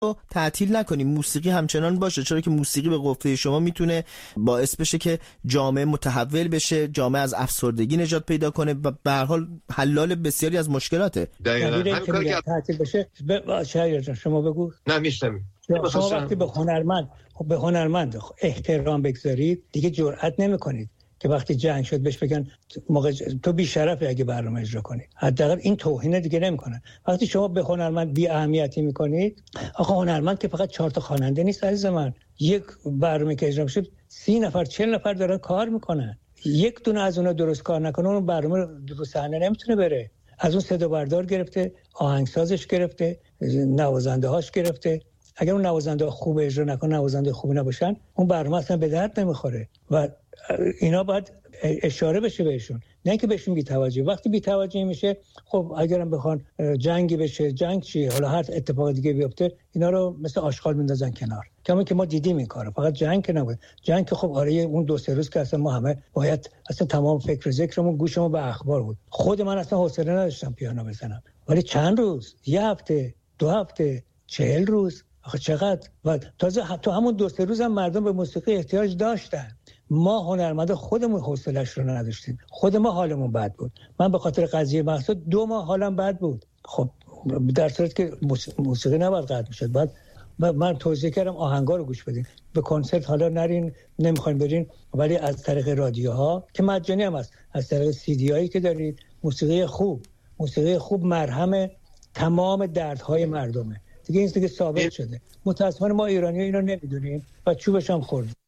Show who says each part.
Speaker 1: تعطیل نکنیم، موسیقی همچنان باشه، چرا که موسیقی به گفته شما میتونه باعث بشه که جامعه متحول بشه، جامعه از افسردگی نجات پیدا کنه و به هر حال حلال بسیاری از مشکلاته.
Speaker 2: دقیقاً همین کاری که تعطیل بشه. شما بگو.
Speaker 3: نه میشنم.
Speaker 2: شما وقتی به هنرمند احترام بگذارید دیگه جرئت نمی‌کنید که وقتی جنگ شد بهش بگن موقع تو بی شرفی اگه برنامه اجرا کنی. حداقل این توهین دیگه نمیکنن. وقتی شما به هنرمند بی اهمیتی میکنید، آخه هنرمند که فقط 4 تا خواننده نیست عزیز من. یک برنامه که اجرا میشه 30 نفر 40 نفر دارن کار میکنن. یک دونه از اونها درست کار نکنه اون برنامه رو صحنه نمیتونه بره. از اون صدا بردار گرفته، آهنگسازش گرفته، نوازنده هاش گرفته. اگر اون نوازنده خوب اجرا نکنه، نوازنده خوبی نباشن، اون برنامه اصلا به درد نمیخوره و اینا باید اشاره بشه بهشون، نه اینکه بهشون بی‌توجهی. وقتی بی‌توجهی میشه، خب اگرم بخوان جنگی بشه، جنگ چی، حالا هر اتفاق دیگه بیفته، اینا رو مثل آشغال میندازن کنار. کما که ما دیدیم این کارو، فقط جنگ که نبود. جنگ که خب آره اون 2-3 روز که اصلا ما همه باید اصلا تمام فکر و ذکرمون گوشمون به اخبار بود. خود من اصلا حوصله نداشتم پیانو بزنم، ولی چند روز، 1 هفته، 2 هفته، 40 روز، آخه چقدر. و تازه تو همون 2-3 روز هم مردم به موسیقی احتیاج داشتن. ما هنرمندا خودمون حوصله‌اش رو نداشتیم، خود ما حالمون بد بود. من به خاطر قضیه محسود 2 ماه حالم بد بود. خب در صورتی که موسیقی نباید قطع میشد. بعد من توصیه کردم آهنگا رو گوش بدین، به کنسرت حالا نرین، نمیخواین برین، ولی از طریق رادیوها که مجانی هم هست، از طریق سی دی هایی که دارید، موسیقی خوب مرهم تمام دردهای مردمه دیگه. این دیگه ثابت شده. متأسفانه ما ایرانی‌ها اینو نمیدونیم و چوبش هم خوردیم.